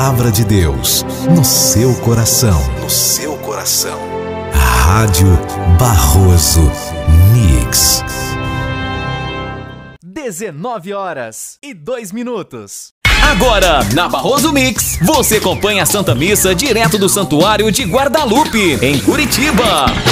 palavra de Deus no seu coração. No seu coração. Rádio Barroso Mix. 19h02. Agora, na Barroso Mix, você acompanha a Santa Missa direto do Santuário de Guadalupe, em Curitiba.